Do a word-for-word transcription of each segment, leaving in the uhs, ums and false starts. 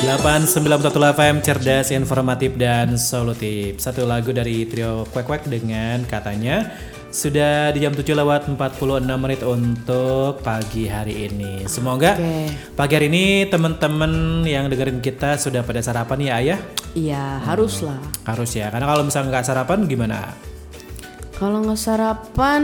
delapan sembilan satu F M, cerdas, informatif, dan solutif. Satu lagu dari trio Kwek Kwek dengan katanya. Sudah di jam tujuh lewat empat puluh enam menit untuk pagi hari ini. Semoga okay. pagi hari ini teman-teman yang dengerin kita sudah pada sarapan ya Ayah? Iya, hmm, haruslah. Harus ya, karena kalau misalnya nggak sarapan gimana? Kalau nggak sarapan,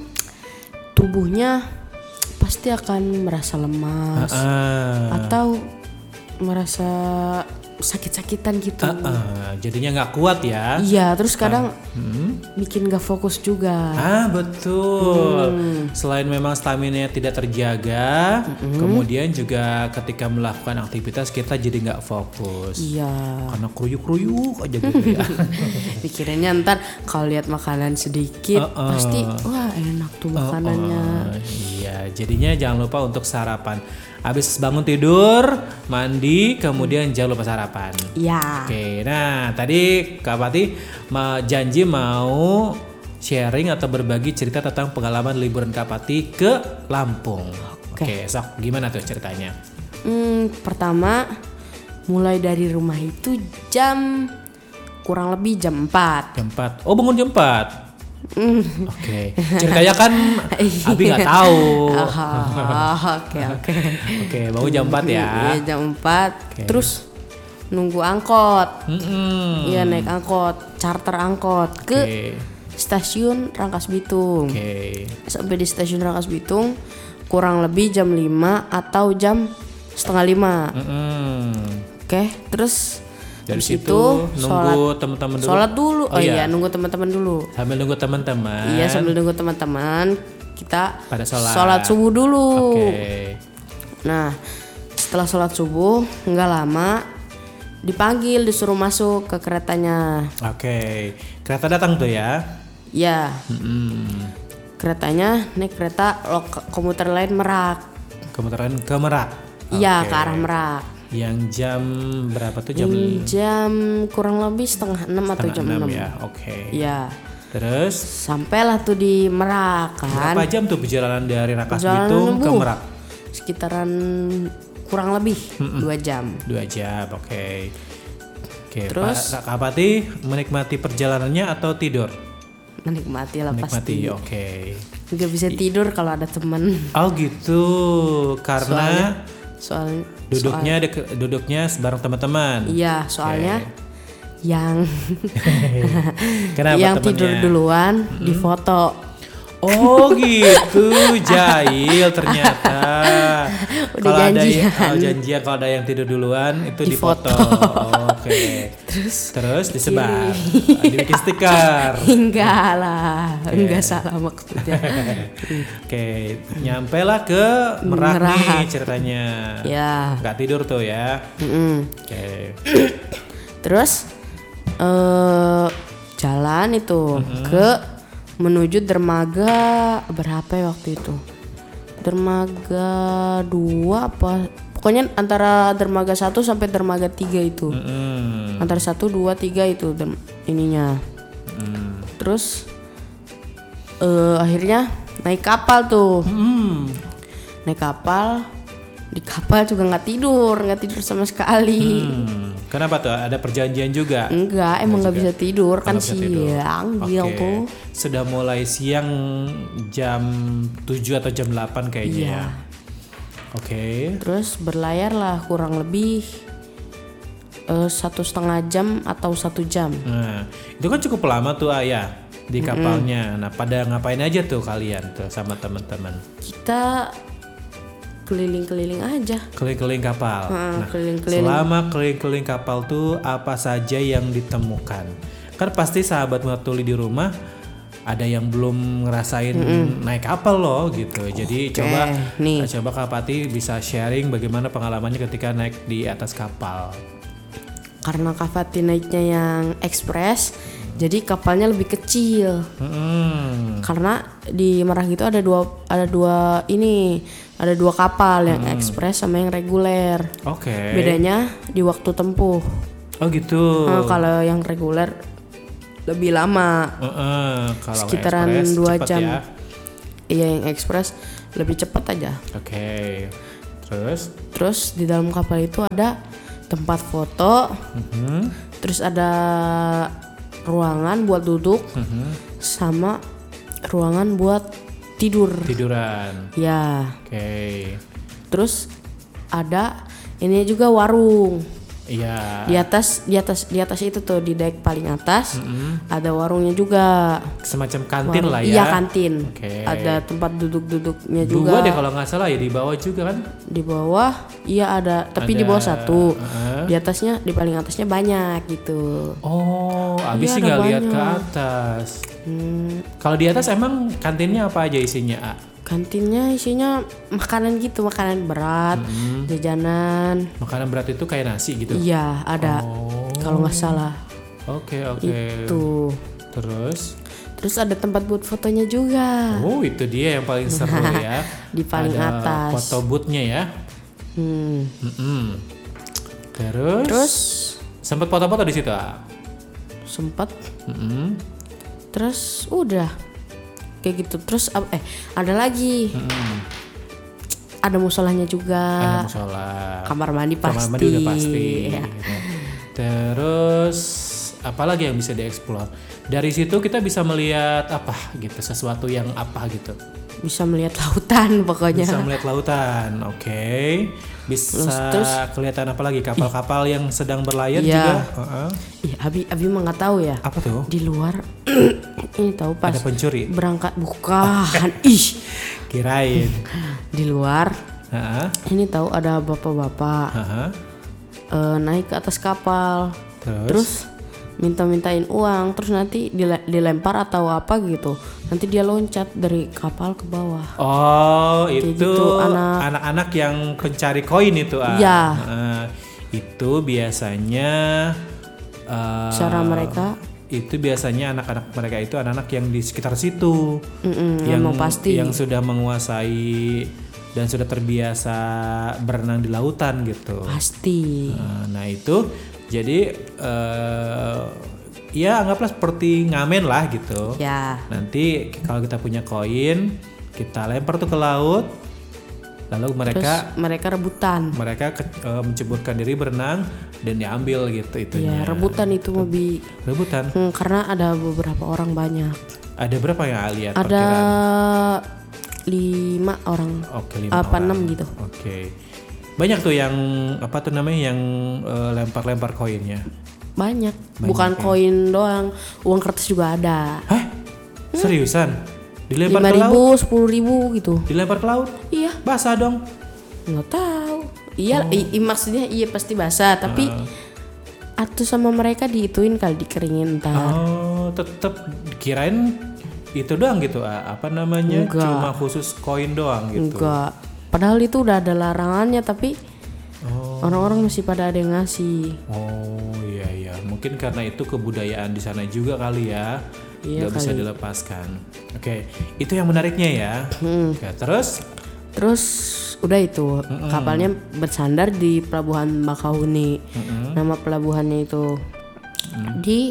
tubuhnya pasti akan merasa lemas uh-uh. atau merasa sakit-sakitan gitu. Uh-uh. Jadinya nggak kuat ya? Iya, terus kadang uh, hmm? bikin nggak fokus juga. Ah betul. Hmm. Selain memang stamina tidak terjaga, hmm. kemudian juga ketika melakukan aktivitas kita jadi nggak fokus. Iya. Karena kruyuk-kruyuk aja gitu ya. Pikirannya ntar kalau lihat makanan sedikit uh-uh. pasti wah enak tuh makanannya. Uh-uh. Iya, jadinya jangan lupa untuk sarapan. Habis bangun tidur, mandi, kemudian jangan lupa sarapan. Iya. Oke, nah tadi Kak Pati ma- janji mau sharing atau berbagi cerita tentang pengalaman liburan Kak Pati ke Lampung. Oke, Oke sok gimana tuh ceritanya? Hmm, pertama mulai dari rumah itu jam kurang lebih jam empat. Jam empat. Oh, bangun jam empat. Mm. Oke, okay. Ceritanya kan Abi nggak tahu. Oke oke oke, bangun jam empat ya. Iya jam empat. Okay. Terus nunggu angkot. Iya mm-hmm. naik angkot, charter angkot okay. ke stasiun Rangkas Bitung. Okay. Sampai di stasiun Rangkas Bitung kurang lebih jam lima atau jam setengah lima. Mm-hmm. Oke, okay. Terus dari situ nunggu teman-teman dulu. Sholat dulu. Oh, oh iya, nunggu teman-teman dulu. Sambil nunggu teman-teman. Iya, sambil nunggu teman-teman kita pada sholat. Sholat subuh dulu. Oke. Okay. Nah, setelah sholat subuh nggak lama dipanggil, disuruh masuk ke keretanya. Oke. Okay. Kereta datang tuh ya? Iya. Mm-hmm. Keretanya naik kereta lok- komuter lain Merak. Komuter lain ke Merak. Iya, okay. ke arah Merak. Yang jam berapa tuh jam? Jam kurang lebih setengah enam atau jam enam ya, oke. Okay. Iya. Terus? Sampailah tuh di Merak kan. Berapa jam tuh perjalanan dari Rangkas Bitung ke Merak? Sekitaran kurang lebih Mm-mm. dua jam. Dua jam, oke. Okay. Oke. Okay. Terus? Kak Pati menikmati perjalanannya atau tidur? Menikmati lah menikmati, pasti. Oke. Okay. Gak bisa tidur kalau ada teman. Oh gitu, karena. Soalnya, soalnya duduknya soal, dek- duduknya bareng teman-teman. Iya, soalnya okay. yang temennya? yang tidur duluan hmm? difoto. Oh gitu, jahil ternyata. Udah kalau janjian. Ada, oh, janjian kalau ada yang tidur duluan itu difoto. Oh, Oke. Okay. Terus terus disebar, dibikin stiker. Enggak lah, okay. Enggak salah maksudnya. Oke, okay. Nyampe lah ke Merak, Merak nih ceritanya. Ya. Gak tidur tuh ya. Oke. Okay. Terus uh, jalan itu mm-hmm. ke menuju dermaga berapa ya waktu itu? Dermaga dua apa? Pokoknya antara dermaga satu sampai dermaga tiga itu. Mm-hmm. Antara satu, dua, tiga itu derm- ininya. Mm. Terus uh, akhirnya naik kapal tuh. Mm. Naik kapal. Di kapal juga nggak tidur, nggak tidur sama sekali. Hmm. Kenapa tuh? Ada perjanjian juga? Enggak, emang nggak bisa tidur kan siang gitu. Okay. Sudah mulai siang jam tujuh atau jam delapan kayaknya. Iya. Oke. Okay. Terus berlayar lah kurang lebih uh, satu setengah jam atau satu jam. Nah, itu kan cukup lama tuh Ayah di kapalnya. Mm-hmm. Nah, pada ngapain aja tuh kalian tuh sama teman-teman? Kita keliling-keliling aja. Keliling-keliling kapal. Ha, nah, keliling-keliling. Selama keliling-keliling kapal tuh apa saja yang ditemukan? Kan pasti sahabat Matuli di rumah ada yang belum ngerasain mm-hmm. naik kapal loh gitu. Jadi okay, coba nih. coba Kak Pati bisa sharing bagaimana pengalamannya ketika naik di atas kapal. Karena Kak Pati naiknya yang ekspres, jadi kapalnya lebih kecil. Mm-hmm. Karena di Merak itu ada dua ada dua ini ada dua kapal yang hmm. ekspres sama yang reguler. Oke. Okay. Bedanya di waktu tempuh. Oh gitu. Nah, kalau yang reguler lebih lama. Uh-uh. Kalau sekitaran dua jam. Ya. Iya, yang ekspres lebih cepat aja. Oke. Okay. Terus? Terus di dalam kapal itu ada tempat foto, Mhm. terus ada ruangan buat duduk, Mhm. sama ruangan buat tidur. Tiduran. Ya, Oke. terus ada ini juga warung. Iya. Di atas, di atas, di atas itu tuh di dek paling atas Mm-mm. ada warungnya juga. Semacam kantin Warung- lah ya. Iya kantin. Oke. Ada tempat duduk-duduknya Dua juga. deh kalau nggak salah ya, di bawah juga kan? Di bawah, iya ada, tapi Ada, di bawah satu. uh-uh. Di atasnya, di paling atasnya banyak gitu. Oh, abis Iya, sih ada nggak lihat ke banyak. atas. Hmm, Kalau di atas emang kantinnya apa aja isinya? A? kantinnya isinya makanan gitu, makanan berat, Mm-mm. jajanan. Makanan berat itu kayak nasi gitu? Iya ada, Oh. kalau nggak salah. Oke oke. Itu. Terus? Terus ada tempat buat fotonya juga. Oh itu dia yang paling seru ya. Di paling Ada atas. foto boothnya ya. Hmm. Mm-mm. Terus? Terus Sempet foto-foto di situ? A? sempat, Mm-mm. terus udah kayak gitu. Terus ap- eh ada lagi, Mm-mm. ada musolanya juga. Ada musola. Kamar mandi pasti. Kamar mandi udah pasti. Ya. Terus apalagi yang bisa dieksplor? Dari situ kita bisa melihat apa gitu, sesuatu yang apa gitu. Bisa melihat lautan pokoknya. Bisa melihat lautan, oke. Bisa Terus- terus- kelihatan apa lagi? Kapal-kapal yang sedang berlayar Iya. juga. Heeh. Ih, Abi Abi mah nggak tahu ya. Apa tuh? Di luar ini tahu pas Ada pencuri. berangkat bukan. Ih, Kirain. di luar Heeh. ini tahu ada bapak-bapak Heeh. eh, naik ke atas kapal. Terus? Terus minta-mintain uang, terus nanti dile- dilempar atau apa gitu. Nanti dia loncat dari kapal ke bawah. Oh, Kayak itu gitu, anak- anak-anak yang pencari koin itu ah. Iya. Heeh. Itu biasanya eh, Cara mereka itu biasanya anak-anak mereka itu anak-anak yang di sekitar situ. mm-mm, yang emang pasti. yang sudah menguasai dan sudah terbiasa berenang di lautan gitu. Pasti. Nah, nah itu jadi eh, ya anggaplah seperti ngamen lah gitu. Ya. Nanti kalau kita punya koin, kita lempar tuh ke laut, lalu mereka Terus mereka rebutan. mereka ke- eh, menceburkan diri berenang dan diambil gitu itunya. Ya, rebutan itu lebih Rebutan. hmm, karena ada beberapa orang banyak. Ada berapa yang A lihat? Ada perkiraan? lima orang. Oke, lima apa orang. enam gitu. Oke. Banyak tuh yang apa tuh namanya yang eh, lempar-lempar koinnya. Banyak. Bukan koin doang, uang kertas juga ada. Hah? Seriusan? Dilempar Lima ke laut? ribu, sepuluh ribu gitu. Dilempar ke laut? Iya, Basah dong. nggak tahu. Iya, Oh. i- i- maksudnya iya pasti basah, tapi atuh sama mereka diituin kali dikeringin ntar. Oh, tetep kirain itu doang gitu. ah, Apa namanya? Enggak. Cuma khusus koin doang gitu. Enggak. Padahal itu udah ada larangannya, tapi Oh. orang-orang masih pada ada yang ngasih. Oh, iya iya. Mungkin karena itu kebudayaan di sana juga kali ya. Iya Nggak bisa dilepaskan. Oke, itu yang menariknya ya. Oke, terus Terus udah itu kapalnya bersandar di pelabuhan Bakahuni. Nama pelabuhannya itu di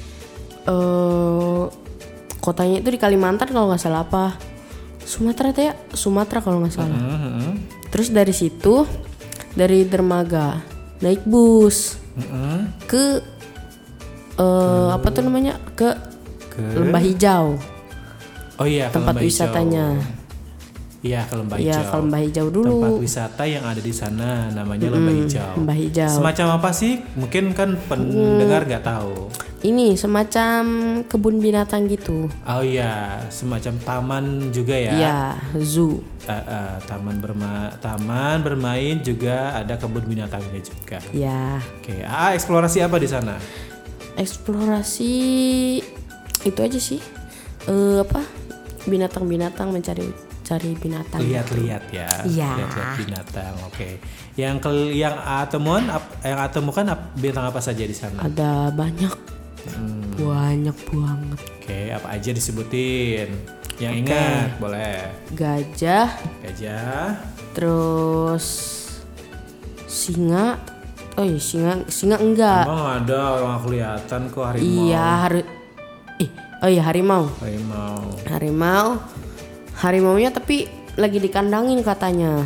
eh kotanya itu di Kalimantan kalau nggak salah apa. Sumatera tuh ya, Sumatera kalau nggak salah. mm-mm, Terus dari situ dari dermaga naik bus mm-mm, ke eh apa tuh namanya ke ke Lembah Hijau, Oh iya, ke tempat Lembah Hijau. wisatanya. Iya, ke Lembah Iya, Hijau. ke Lembah Hijau dulu. Tempat wisata yang ada di sana namanya Lembah Hijau. Lembah Hijau. Semacam apa sih? Mungkin kan pendengar nggak tahu. Ini semacam kebun binatang gitu. Oh iya, semacam taman juga ya. Iya, zoo. Eh, eh, taman berma taman bermain juga ada kebun binatangnya juga. Ya, Oke, ah eksplorasi apa di sana? eksplorasi itu aja sih. Eh apa? Binatang-binatang, mencari cari binatang. Lihat-lihat ya. Iya. Lihat-lihat binatang. Oke. Yang ke yang A temuan ap- yang A temukan ap- binatang apa saja di sana? Ada banyak. Hmm, Banyak banget. Oke, apa aja disebutin? Yang ingat boleh. Gajah, Gajah, terus singa. Oh iya, singa, singa enggak. emang ada orang kelihatan kok harimau. Iya, hari Ih, oh iya harimau. Harimau. Harimau. Harimaunya tapi lagi dikandangin katanya.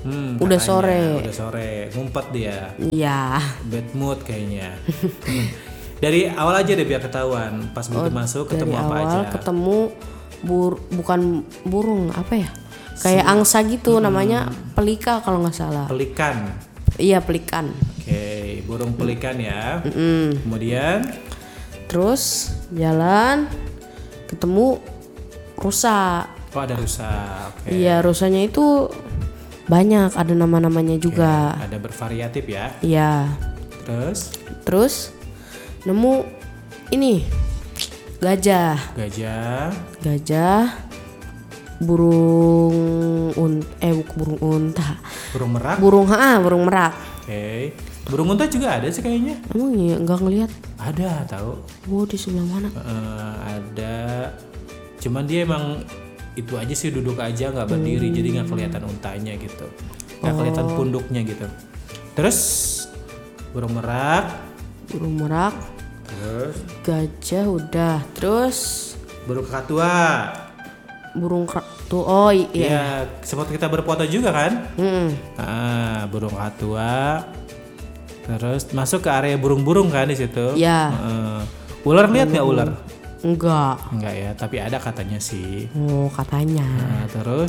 Hmm, Udah katanya, sore. Udah sore, ngumpet dia. Iya. Bad mood kayaknya. Dari awal aja deh biar ketahuan. Pas begitu masuk Dari ketemu apa awal aja. ketemu bur bukan burung apa ya? Kayak angsa gitu namanya pelika kalau nggak salah. Pelikan. Iya pelikan. Oke, burung pelikan ya. Mm-mm. Kemudian Terus jalan ketemu rusa. oh ada rusa. Oke. Iya rusanya itu banyak, ada nama-namanya juga. Ada bervariatif ya. Iya. Terus Terus nemu ini gajah. gajah. Gajah, burung un eh bukan burung unta. Burung merak. Burung ha, burung merak. Oke. Burung unta juga ada sih kayaknya. Emang ya nggak ngelihat? Ada tahu. Oh di sebelah mana? Eh, ada. Cuman dia emang itu aja sih duduk aja nggak berdiri jadi nggak kelihatan untanya gitu. Nggak kelihatan punduknya gitu. Terus burung merak. Burung merak, Terus gajah udah. Terus burung kakatua. burung kera- tuh oh i- iya. Iya, sempat kita berfoto juga kan? Mm-mm. Ah, burung kakatua. Terus masuk ke area burung-burung kan di situ. Iya. Heeh. Ular lihat nggak ular? Enggak. Enggak ya, tapi ada katanya sih. Oh katanya. Nah, terus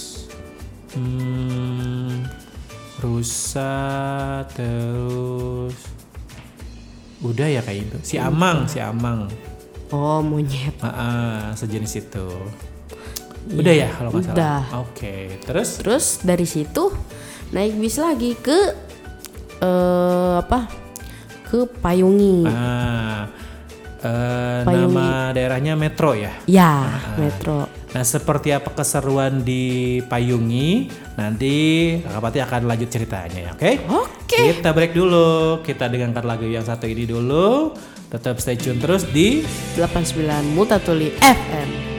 hmm, rusa terus udah ya kayak itu. Si amang, si amang. Oh monyet. Ah, ah, sejenis itu. Udah ya kalau nggak salah. Udah. Oke, terus Terus dari situ naik bis lagi ke eh apa? Ke Payungi. ah, eh, Payungi. nama daerahnya Metro ya. Ya, Metro. Nah, seperti apa keseruan di Payungi? Nanti Kakak Pati akan lanjut ceritanya ya, oke? Oke. Kita break dulu. Kita dengarkan lagu yang satu ini dulu. Tetap stay tune terus di delapan puluh sembilan Mutatuli F M.